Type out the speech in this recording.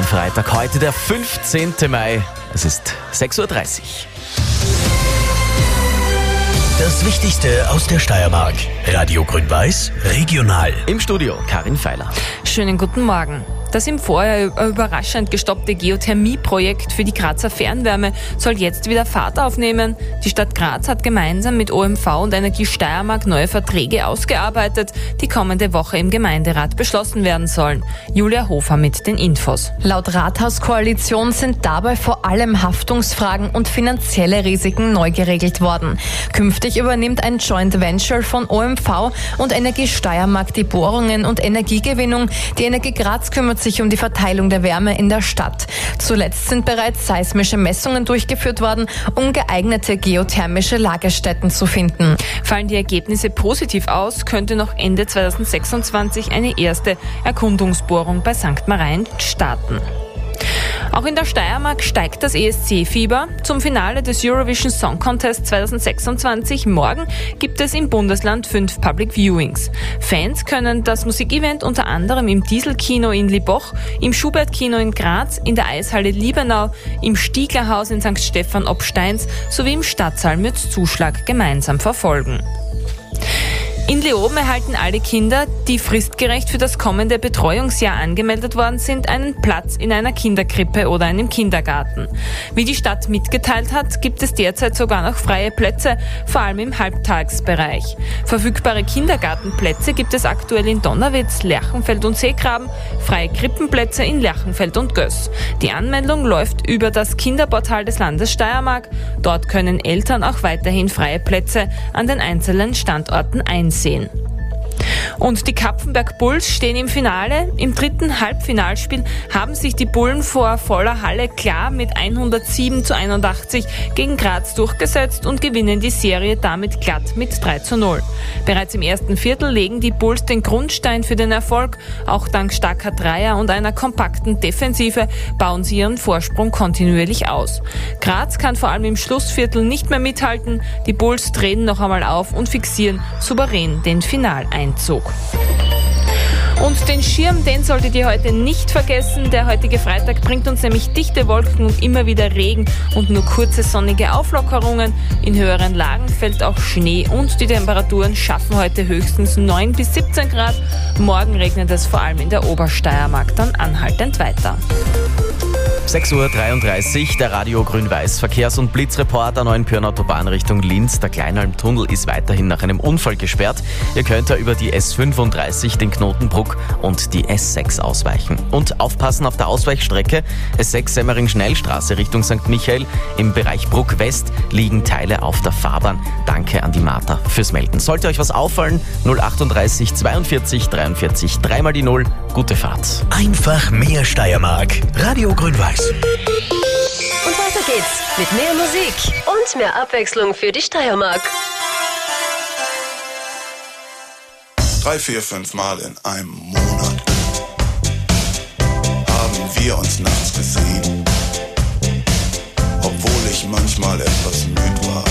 Freitag, heute der 15. Mai. Es ist 6.30 Uhr. Das Wichtigste aus der Steiermark. Radio Grün-Weiß, regional. Im Studio Karin Feiler. Schönen guten Morgen. Das im Vorjahr überraschend gestoppte Geothermieprojekt für die Grazer Fernwärme soll jetzt wieder Fahrt aufnehmen. Die Stadt Graz hat gemeinsam mit OMV und Energie Steiermark neue Verträge ausgearbeitet, die kommende Woche im Gemeinderat beschlossen werden sollen. Julia Hofer mit den Infos. Laut Rathauskoalition sind dabei vor allem Haftungsfragen und finanzielle Risiken neu geregelt worden. Künftig übernimmt ein Joint Venture von OMV und Energie Steiermark die Bohrungen und Energiegewinnung. Die Energie Graz kümmert sich um die Verteilung der Wärme in der Stadt. Zuletzt sind bereits seismische Messungen durchgeführt worden, um geeignete geothermische Lagerstätten zu finden. Fallen die Ergebnisse positiv aus, könnte noch Ende 2026 eine erste Erkundungsbohrung bei St. Marien starten. Auch in der Steiermark steigt das ESC-Fieber. Zum Finale des Eurovision Song Contest 2026 morgen gibt es im Bundesland 5 Public Viewings. Fans können das Musikevent unter anderem im Dieselkino in Liboch, im Schubert-Kino in Graz, in der Eishalle Liebenau, im Stieglerhaus in St. Stephan ob Steins sowie im Stadtsaal Mütz-Zuschlag gemeinsam verfolgen. In Leoben erhalten alle Kinder, die fristgerecht für das kommende Betreuungsjahr angemeldet worden sind, einen Platz in einer Kinderkrippe oder einem Kindergarten. Wie die Stadt mitgeteilt hat, gibt es derzeit sogar noch freie Plätze, vor allem im Halbtagsbereich. Verfügbare Kindergartenplätze gibt es aktuell in Donnerwitz, Lerchenfeld und Seegraben, freie Krippenplätze in Lerchenfeld und Göß. Die Anmeldung läuft über das Kinderportal des Landes Steiermark. Dort können Eltern auch weiterhin freie Plätze an den einzelnen Standorten einsehen. Und die Kapfenberg Bulls stehen im Finale. Im dritten Halbfinalspiel haben sich die Bullen vor voller Halle klar mit 107:81 gegen Graz durchgesetzt und gewinnen die Serie damit glatt mit 3:0. Bereits im ersten Viertel legen die Bulls den Grundstein für den Erfolg. Auch dank starker Dreier und einer kompakten Defensive bauen sie ihren Vorsprung kontinuierlich aus. Graz kann vor allem im Schlussviertel nicht mehr mithalten. Die Bulls drehen noch einmal auf und fixieren souverän den Finaleinzug. Und den Schirm, den solltet ihr heute nicht vergessen. Der heutige Freitag bringt uns nämlich dichte Wolken und immer wieder Regen und nur kurze sonnige Auflockerungen. In höheren Lagen fällt auch Schnee und die Temperaturen schaffen heute höchstens 9 bis 17 Grad. Morgen regnet es vor allem in der Obersteiermark dann anhaltend weiter. 6.33 Uhr, der Radio Grün-Weiß Verkehrs- und Blitzreport an Neuenpürn Autobahn Richtung Linz. Der Kleinalm-Tunnel ist weiterhin nach einem Unfall gesperrt. Ihr könnt da über die S35, den Knotenbruck und die S6 ausweichen. Und aufpassen auf der Ausweichstrecke S6 Semmering-Schnellstraße Richtung St. Michael. Im Bereich Bruck West liegen Teile auf der Fahrbahn. Danke an die Martha fürs Melden. Sollte euch was auffallen, 038 42 43 3 die 0. Gute Fahrt. Einfach mehr Steiermark. Radio Grün-Weiß. Und weiter geht's mit mehr Musik und mehr Abwechslung für die Steiermark. 3, 4, 5 Mal in einem Monat haben wir uns nachts gesehen, obwohl ich manchmal etwas müde war.